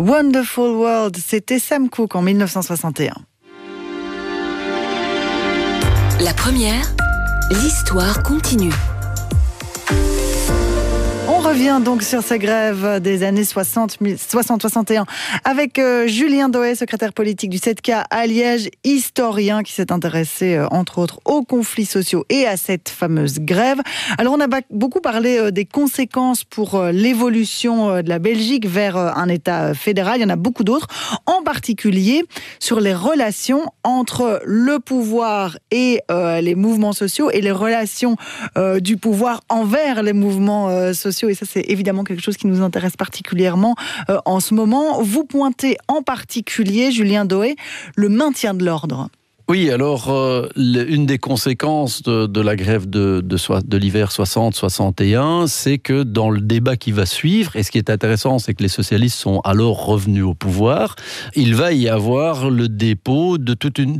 Wonderful World, c'était Sam Cooke en 1961. La première, l'histoire continue. On revient donc sur ces grèves des années 60-61 avec Julien Doé, secrétaire politique du 7K à Liège, historien qui s'est intéressé entre autres aux conflits sociaux et à cette fameuse grève. Alors on a beaucoup parlé des conséquences pour l'évolution de la Belgique vers un État fédéral. Il y en a beaucoup d'autres, en particulier sur les relations entre le pouvoir et les mouvements sociaux et les relations du pouvoir envers les mouvements sociaux. Et ça, c'est évidemment quelque chose qui nous intéresse particulièrement en ce moment. Vous pointez en particulier, Julien Doé, le maintien de l'ordre. Oui, alors, une des conséquences de la grève de l'hiver 60-61, c'est que dans le débat qui va suivre, et ce qui est intéressant, c'est que les socialistes sont alors revenus au pouvoir, il va y avoir le dépôt de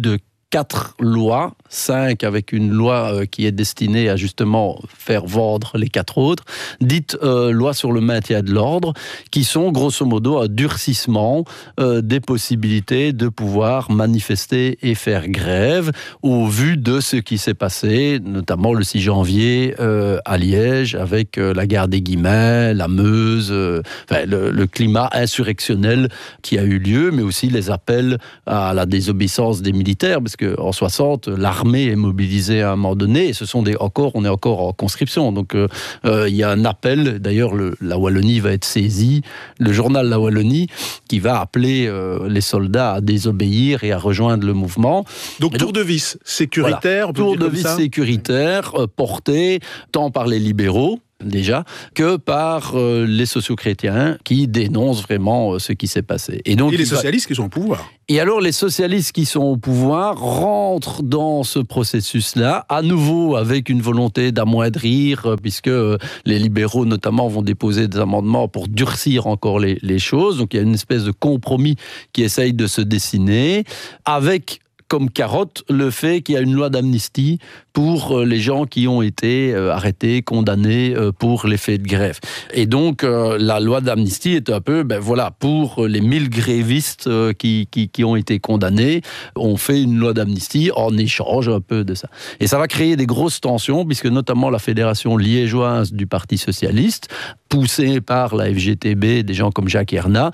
4 lois, 5 avec une loi qui est destinée à justement faire vendre les 4 autres, dites loi sur le maintien de l'ordre, qui sont grosso modo un durcissement des possibilités de pouvoir manifester et faire grève au vu de ce qui s'est passé, notamment le 6 janvier à Liège, avec la gare des Guillemins, la Meuse, le climat insurrectionnel qui a eu lieu, mais aussi les appels à la désobéissance des militaires, parce que en 60, l'armée est mobilisée à un moment donné, et on est encore en conscription. Donc il y a un appel, d'ailleurs la Wallonie va être saisie, le journal La Wallonie, qui va appeler les soldats à désobéir et à rejoindre le mouvement. Donc tour de vis sécuritaire, voilà, tour de vis sécuritaire porté tant par les libéraux, déjà, que par les socio-chrétiens qui dénoncent vraiment ce qui s'est passé. Et les socialistes qui sont au pouvoir. Et alors, les socialistes qui sont au pouvoir rentrent dans ce processus-là, à nouveau avec une volonté d'amoindrir, puisque les libéraux, notamment, vont déposer des amendements pour durcir encore les choses. Donc, il y a une espèce de compromis qui essaye de se dessiner, avec comme carotte le fait qu'il y a une loi d'amnistie pour les gens qui ont été arrêtés, condamnés pour les faits de grève. Et donc, la loi d'amnistie est un peu, pour les 1000 grévistes qui ont été condamnés, on fait une loi d'amnistie en échange un peu de ça. Et ça va créer des grosses tensions, puisque notamment la fédération liégeoise du Parti socialiste, poussée par la FGTB, des gens comme Jacques Hernat,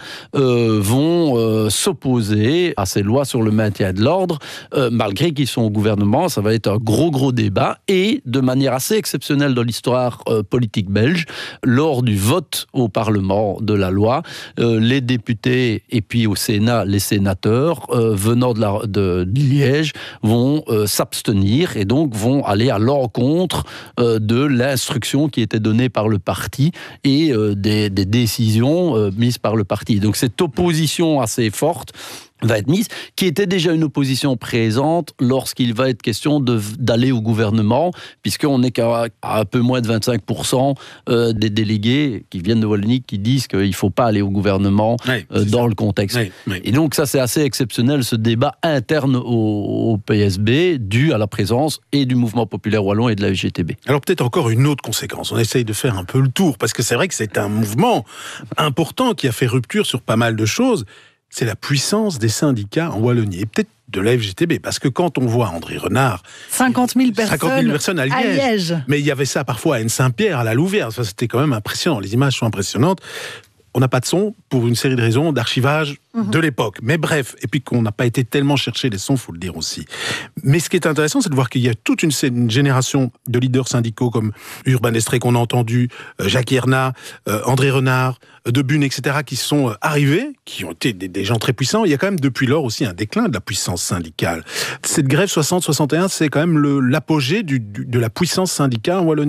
vont s'opposer à ces lois sur le maintien de l'ordre, malgré qu'ils sont au gouvernement. Ça va être un gros débat, et de manière assez exceptionnelle dans l'histoire politique belge, lors du vote au Parlement de la loi, les députés et puis au Sénat, les sénateurs venant de Liège vont s'abstenir et donc vont aller à l'encontre de l'instruction qui était donnée par le parti et des décisions mises par le parti. Donc cette opposition assez forte va être mise, qui était déjà une opposition présente lorsqu'il va être question d'aller au gouvernement, puisqu'on n'est qu'à un peu moins de 25% des délégués qui viennent de Wallonie qui disent qu'il ne faut pas aller au gouvernement dans le contexte. Oui. Et donc ça, c'est assez exceptionnel, ce débat interne au PSB, dû à la présence et du mouvement populaire wallon et de la FGTB. Alors peut-être encore une autre conséquence, on essaye de faire un peu le tour, parce que c'est vrai que c'est un mouvement important qui a fait rupture sur pas mal de choses. C'est la puissance des syndicats en Wallonie, et peut-être de la FGTB, parce que quand on voit André Renard... 50 000 personnes à Liège. Mais il y avait ça parfois à Aine-Saint-Pierre, à la Louvière, ça c'était quand même impressionnant, les images sont impressionnantes. On n'a pas de son pour une série de raisons d'archivage de l'époque. Mais bref, et puis qu'on n'a pas été tellement chercher les sons, il faut le dire aussi. Mais ce qui est intéressant, c'est de voir qu'il y a toute une génération de leaders syndicaux comme Urbain Destré qu'on a entendu, Jacques Hernat, André Renard, De Bune, etc., qui sont arrivés, qui ont été des gens très puissants. Il y a quand même depuis lors aussi un déclin de la puissance syndicale. Cette grève 60-61, c'est quand même l'apogée de la puissance syndicale en Wallonie ?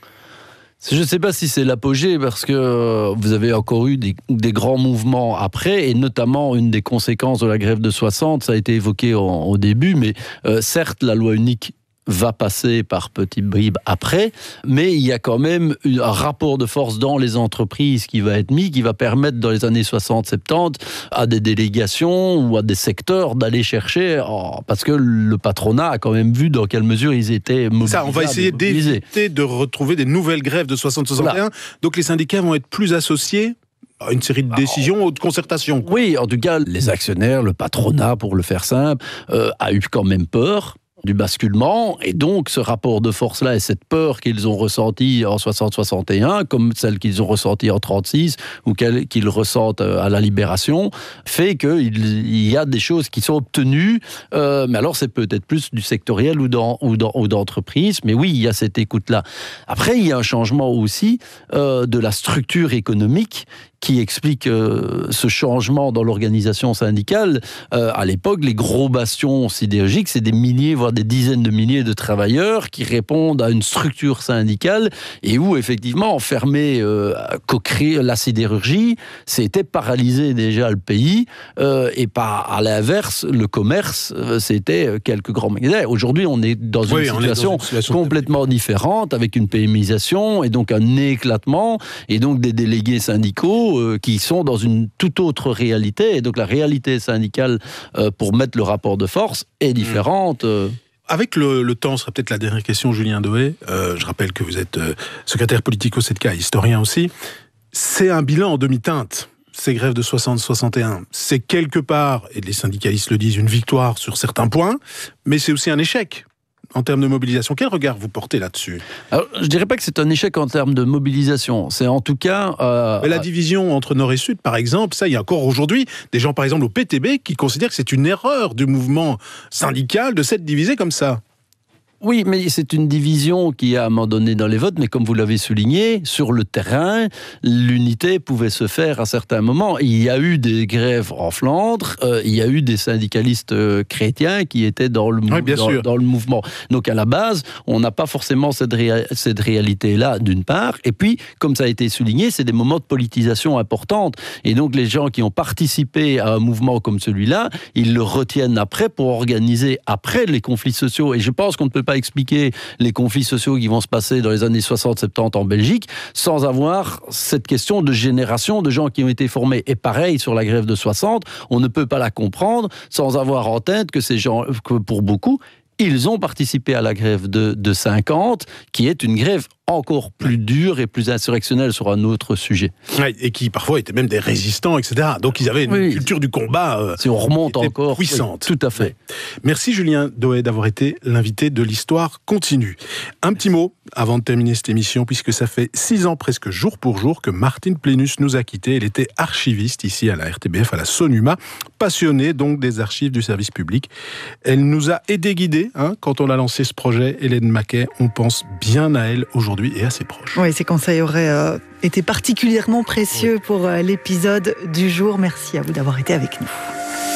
Je ne sais pas si c'est l'apogée, parce que vous avez encore eu des grands mouvements après, et notamment une des conséquences de la grève de 60, ça a été évoqué au début, mais certes, la loi unique va passer par petites bribes après, mais il y a quand même un rapport de force dans les entreprises qui va être mis, qui va permettre dans les années 60-70 à des délégations ou à des secteurs d'aller chercher, parce que le patronat a quand même vu dans quelle mesure ils étaient mobilisables. Ça, on va essayer d'éviter de retrouver des nouvelles grèves de 60-61, voilà. Donc les syndicats vont être plus associés une série de décisions ou de concertations. Oui, en tout cas, les actionnaires, le patronat, pour le faire simple, a eu quand même peur du basculement, et donc ce rapport de force-là et cette peur qu'ils ont ressentie en 60-61, comme celle qu'ils ont ressentie en 36 ou qu'ils ressentent à la Libération, fait qu'il y a des choses qui sont obtenues, mais alors c'est peut-être plus du sectoriel ou d'entreprise, mais oui, il y a cette écoute-là. Après, il y a un changement aussi de la structure économique qui explique ce changement dans l'organisation syndicale. À l'époque, les gros bastions sidérurgiques, c'est des milliers, voire des dizaines de milliers de travailleurs qui répondent à une structure syndicale et où, effectivement, enfermer la sidérurgie, c'était paralyser déjà le pays et pas à l'inverse, le commerce, c'était quelques grands magasins. Aujourd'hui, on est dans une situation complètement différente, avec une PMisation et donc un éclatement et donc des délégués syndicaux qui sont dans une toute autre réalité. Et donc la réalité syndicale pour mettre le rapport de force est différente. Avec le temps, ce sera peut-être la dernière question, Julien Doé. Je rappelle que vous êtes secrétaire politique au CEDCA, historien aussi. C'est un bilan en demi-teinte, ces grèves de 60-61. C'est quelque part, et les syndicalistes le disent, une victoire sur certains points, mais c'est aussi un échec en termes de mobilisation. Quel regard vous portez là-dessus ? Alors, je ne dirais pas que c'est un échec en termes de mobilisation. C'est en tout cas... la division entre Nord et Sud, par exemple, ça, il y a encore aujourd'hui des gens, par exemple, au PTB, qui considèrent que c'est une erreur du mouvement syndical de s'être divisé comme ça. Oui, mais c'est une division qui a à un moment donné dans les votes, mais comme vous l'avez souligné, sur le terrain, l'unité pouvait se faire à certains moments. Il y a eu des grèves en Flandre, il y a eu des syndicalistes chrétiens qui étaient dans le mouvement. Donc à la base, on n'a pas forcément cette réalité-là, d'une part, et puis, comme ça a été souligné, c'est des moments de politisation importante. Et donc les gens qui ont participé à un mouvement comme celui-là, ils le retiennent après pour organiser après les conflits sociaux. Et je pense qu'on ne peut pas expliquer les conflits sociaux qui vont se passer dans les années 60-70 en Belgique sans avoir cette question de génération de gens qui ont été formés. Et pareil sur la grève de 60, on ne peut pas la comprendre sans avoir en tête que ces gens, que pour beaucoup, ils ont participé à la grève de 50, qui est une grève encore plus dure et plus insurrectionnelle sur un autre sujet. Ouais, et qui parfois étaient même des résistants, etc. Donc ils avaient une culture du combat si on remonte encore, puissante. Oui, tout à fait. Ouais. Merci Julien Doé d'avoir été l'invité de l'Histoire continue. Un petit mot avant de terminer cette émission, puisque ça fait 6 ans presque jour pour jour que Martine Plénus nous a quittés. Elle était archiviste ici à la RTBF, à la Sonuma, passionnée donc des archives du service public. Elle nous a aidés guidés quand on a lancé ce projet. Hélène Maquet, on pense bien à elle aujourd'hui et à ses proches. Oui, ces conseils auraient été particulièrement précieux pour l'épisode du jour. Merci à vous d'avoir été avec nous.